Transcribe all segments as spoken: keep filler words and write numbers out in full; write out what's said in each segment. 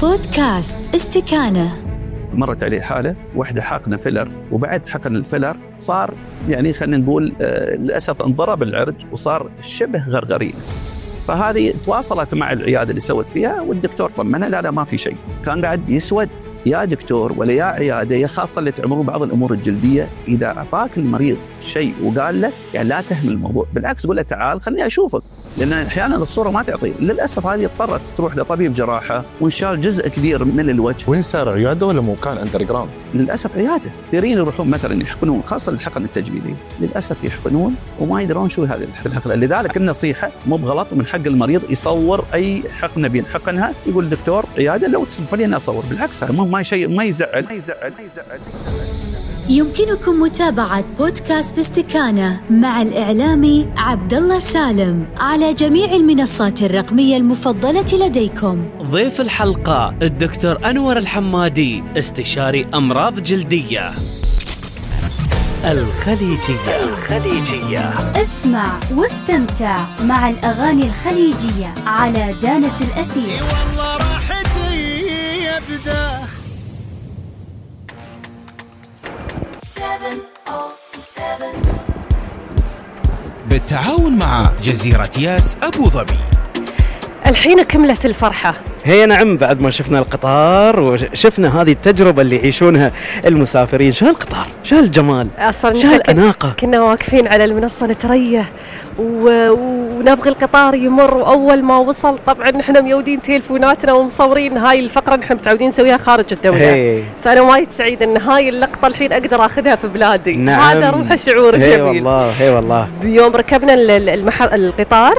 بودكاست استكانة. مرت عليه حالة واحدة حقنة فيلر، وبعد حقن الفيلر صار يعني خلينا نقول آه للأسف انضرب العرج وصار شبه غرغرين. فهذه تواصلت مع العيادة اللي سوت فيها، والدكتور طمنها لا لا ما في شيء. كان قاعد يسود يا دكتور ولا يا عيادة، يا خاصة اللي تعملون بعض الأمور الجلدية، إذا أعطاك المريض شيء وقال لك يعني لا تهمل الموضوع، بالعكس قول له تعال خليني أشوفك، لأن أحيانا الصورة ما تعطي. للأسف هذه اضطرت تروح لطبيب جراحة وانشال جزء كبير من الوجه. وين صار عيادة ولا مكان أندر جراوند؟ للأسف عيادة. كثيرين يروحون مثلا يحقنون، خاصة الحقن التجميلي، للأسف يحقنون وما يدرون شو هذه الحقنة. لذلك النصيحة مو بغلط، ومن حق المريض يصور أي حقنة بينحقنها، يقول دكتور عيادة لو تسمح لي أنا أصور. بالعكس مو ما شيء ما يزعل. ما يزعل. ما يزعل. يمكنكم متابعة بودكاست استكانة مع الإعلامي عبد الله سالم على جميع المنصات الرقمية المفضلة لديكم. ضيف الحلقة الدكتور أنور الحمادي، استشاري أمراض جلدية. الخليجية. الخليجية. اسمع واستمتع مع الأغاني الخليجية على دانة الأثير. والله راحتي يبدأ بالتعاون مع جزيرة ياس أبو ظبي. الحين كملت الفرحة. هي نعم، بعد ما شفنا القطار وشفنا هذه التجربة اللي يعيشونها المسافرين. شو هالقطار، شو هالجمال، شو هالأناقة. كنا واقفين على المنصة نتريه و... ونبغي القطار يمر، وأول ما وصل طبعا نحن ميودين تلفوناتنا ومصورين. هاي الفقرة نحن متعودين نسويها خارج الدولة. هي. فأنا وايد سعيد إن هاي اللقطة الحين أقدر أخذها في بلادي. نعم. هذا روح الشعور الجميل. هي والله هي والله. يوم ركبنا المح... القطار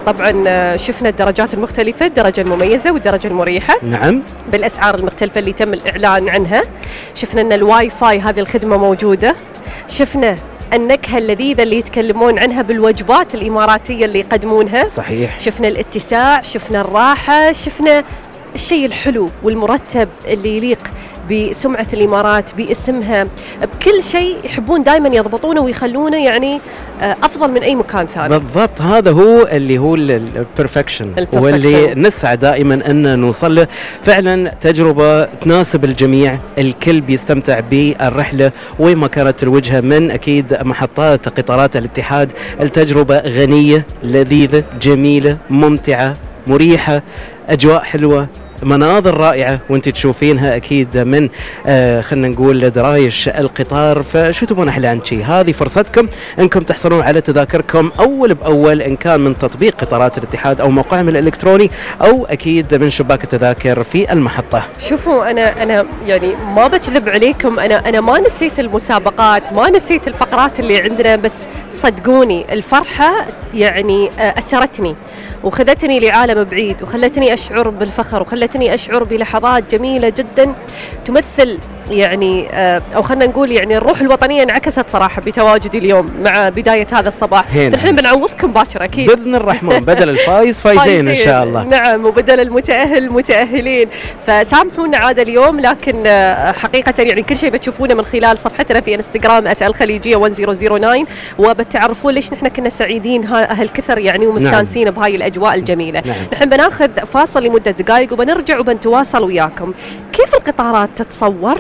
طبعا شفنا الدرجات المختلفة، الدرجة المميزة والدرجة المريحة. نعم. بالأسعار المختلفة اللي تم الإعلان عنها. شفنا أن الواي فاي هذه الخدمة موجودة. شفنا النكهة اللذيذة اللي يتكلمون عنها بالوجبات الإماراتية اللي يقدمونها. صحيح. شفنا الاتساع، شفنا الراحة، شفنا الشيء الحلو والمرتب اللي يليق بسمعة الإمارات، باسمها، بكل شيء يحبون دائما يضبطونه ويخلونه يعني أفضل من أي مكان ثاني. بالضبط، هذا هو اللي هو البرفكشن، واللي نسعى دائما أن نوصل له. فعلا تجربة تناسب الجميع، الكل بيستمتع بالرحلة وين ما كانت الوجهة من أكيد محطات قطارات الاتحاد. التجربة غنية، لذيذة، جميلة، ممتعة، مريحة، أجواء حلوة، مناظر رائعة وانت تشوفينها أكيد من آه خلنا نقول درايش القطار. فشو تبون أحلى عن شيء؟ هذه فرصتكم أنكم تحصلون على تذاكركم أول بأول، إن كان من تطبيق قطارات الاتحاد أو موقعهم الإلكتروني، أو أكيد من شباك التذاكر في المحطة. شوفوا أنا أنا يعني ما بكذب عليكم، أنا أنا ما نسيت المسابقات، ما نسيت الفقرات اللي عندنا، بس صدقوني الفرحة يعني أسرتني وخذتني لعالم بعيد، وخلتني أشعر بالفخر، وخلتني أشعر بلحظات جميلة جدا تمثل يعني أو خلنا نقول يعني الروح الوطنية انعكست صراحة بتواجدي اليوم مع بداية هذا الصباح. نحن بنعوضكم باكر أكيد بإذن الرحمن، بدل الفايز فايزين إن شاء الله. نعم، وبدل المتأهل متأهلين. فسامحونا عاد اليوم، لكن حقيقة يعني كل شيء بتشوفونه من خلال صفحتنا في انستغرام الخليجية واحد ألف وتسعة، وبتعرفون ليش نحن كنا سعيدين هالكثر يعني ومستانسين. نعم. بهاي الأجواء الجميلة. نعم. نحن بناخذ فاصل لمدة دقائق وبنرجع وبنتواصل وياكم. كيف القطارات تتصور؟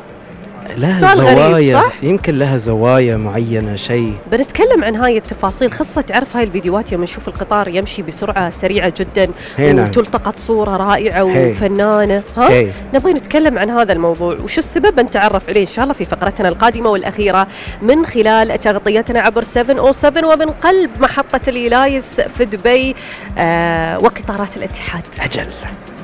لها زوايا، يمكن لها زوايا معينة شيء. بنتكلم عن هاي التفاصيل. خاصة تعرف هاي الفيديوهات يوم نشوف القطار يمشي بسرعة سريعة جدا وتلتقط صورة رائعة وفنانة، ها هي. نبغي نتكلم عن هذا الموضوع وشو السبب، بنتعرف عليه إن شاء الله في فقرتنا القادمة والأخيرة من خلال تغطيتنا عبر سبعمية وسبعة ومن قلب محطة الإيلايس في دبي آه وقطارات الاتحاد. أجل.